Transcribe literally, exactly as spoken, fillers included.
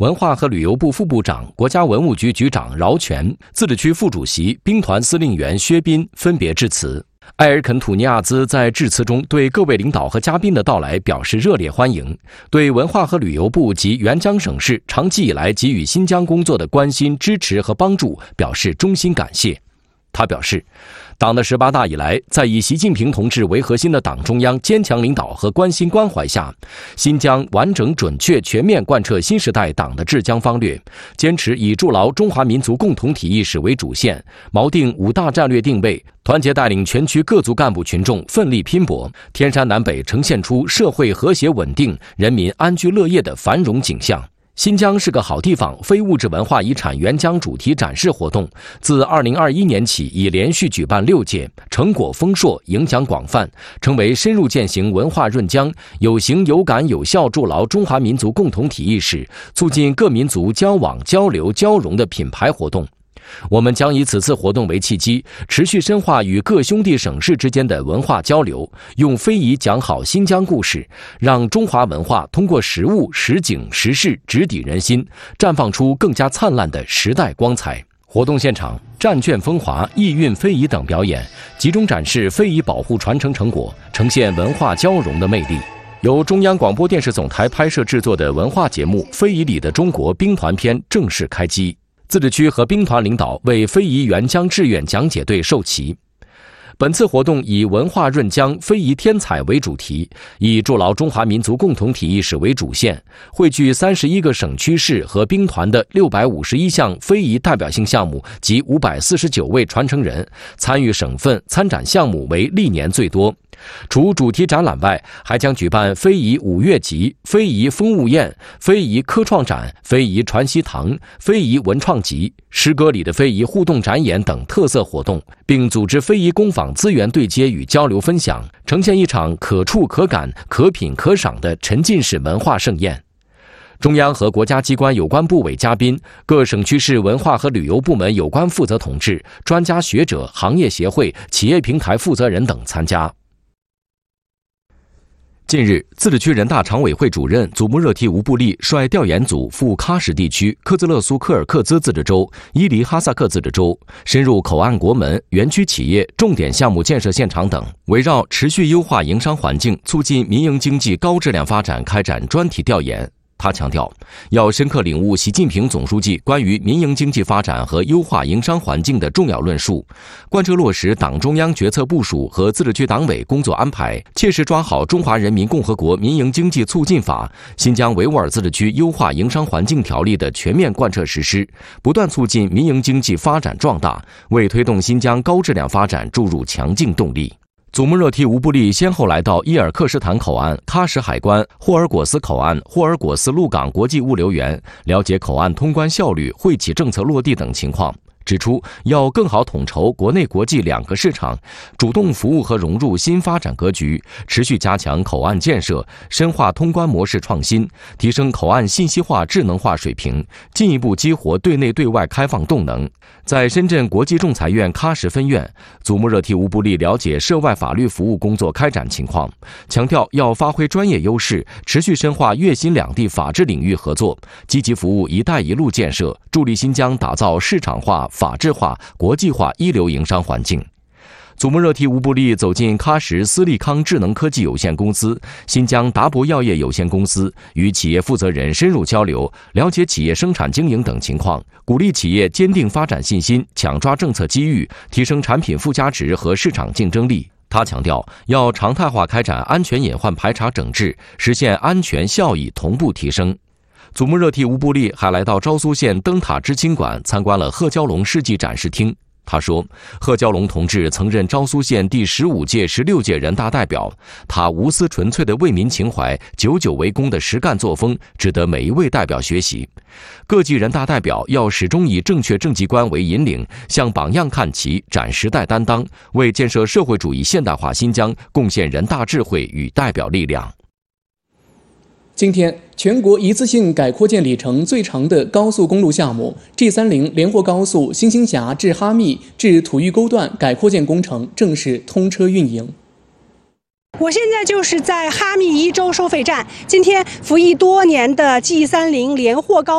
文化和旅游部副部长、国家文物局局长饶全、自治区副主席、兵团司令员薛斌分别致辞。埃尔肯土尼亚兹在致辞中对各位领导和嘉宾的到来表示热烈欢迎，对文化和旅游部及援疆省市长期以来给予新疆工作的关心、支持和帮助表示衷心感谢。他表示，党的十八大以来，在以习近平同志为核心的党中央坚强领导和关心关怀下，新疆完整、准确、全面贯彻新时代党的治疆方略，坚持以筑牢中华民族共同体意识为主线，锚定五大战略定位，团结带领全区各族干部群众奋力拼搏，天山南北呈现出社会和谐稳定、人民安居乐业的繁荣景象。新疆是个好地方非物质文化遗产援疆主题展示活动，自二零二一年起已连续举办六届，成果丰硕，影响广泛，成为深入践行文化润疆、有形有感有效筑牢中华民族共同体意识、促进各民族交往交流交融的品牌活动。我们将以此次活动为契机，持续深化与各兄弟省市之间的文化交流，用非遗讲好新疆故事，让中华文化通过实物、实景、实事直抵人心，绽放出更加灿烂的时代光彩。活动现场，战卷风华、意蕴非遗等表演，集中展示非遗保护传承成果，呈现文化交融的魅力。由中央广播电视总台拍摄制作的文化节目《非遗里的中国》兵团篇正式开机。自治区和兵团领导为非遗援疆志愿讲解队授旗。本次活动以文化润疆、非遗天彩为主题，以筑牢中华民族共同体意识为主线，汇聚三十一个省区市和兵团的六百五十一项非遗代表性项目及五百四十九位传承人，参与省份参展项目为历年最多。除主题展览外，还将举办非遗五月集、非遗风物宴、非遗科创展、非遗传习堂、非遗文创集、诗歌里的非遗互动展演等特色活动，并组织非遗工坊资源对接与交流分享，呈现一场可触可感、可品可赏的沉浸式文化盛宴。中央和国家机关有关部委嘉宾、各省区市文化和旅游部门有关负责同志、专家学者、行业协会、企业平台负责人等参加。近日，自治区人大常委会主任祖木热提吴布利率调研组赴喀什地区科兹勒苏柯尔克孜自治州、伊犁哈萨克自治州，深入口岸国门、园区企业、重点项目建设现场等，围绕持续优化营商环境、促进民营经济高质量发展开展专题调研。他强调，要深刻领悟习近平总书记关于民营经济发展和优化营商环境的重要论述，贯彻落实党中央决策部署和自治区党委工作安排，切实抓好《中华人民共和国民营经济促进法》、新疆维吾尔自治区优化营商环境条例的全面贯彻实施，不断促进民营经济发展壮大，为推动新疆高质量发展注入强劲动力。祖木热提吴布利先后来到伊尔克什坦口岸、喀什海关、霍尔果斯口岸、霍尔果斯陆港国际物流园，了解口岸通关效率、惠企政策落地等情况。指出要更好统筹国内国际两个市场，主动服务和融入新发展格局，持续加强口岸建设，深化通关模式创新，提升口岸信息化智能化水平，进一步激活对内对外开放动能。在深圳国际仲裁院喀什分院，祖木热提吴布利了解涉外法律服务工作开展情况，强调要发挥专业优势，持续深化粤新两地法治领域合作，积极服务“一带一路”建设，助力新疆打造市场化、法治化、国际化一流营商环境。祖木热提吴布利走进喀什斯利康智能科技有限公司、新疆达博药业有限公司，与企业负责人深入交流，了解企业生产经营等情况，鼓励企业坚定发展信心，抢抓政策机遇，提升产品附加值和市场竞争力。他强调，要常态化开展安全隐患排查整治，实现安全效益同步提升。祖木热提吴布利还来到昭苏县灯塔知青馆参观了贺娇龙事迹展示厅。他说，贺娇龙同志曾任昭苏县第十五届、十六届人大代表，他无私纯粹的为民情怀、久久为公的实干作风，值得每一位代表学习。各级人大代表要始终以正确政绩观为引领，向榜样看齐，展时代担当，为建设社会主义现代化新疆贡献人大智慧与代表力量。 今天，全国一次性改扩建里程最长的高速公路项目 G 三十 连霍高速新兴峡至哈密至土峪沟段改扩建工程正式通车运营。 我现在就是在哈密伊州收费站，今天服役多年的 G 三十 连霍高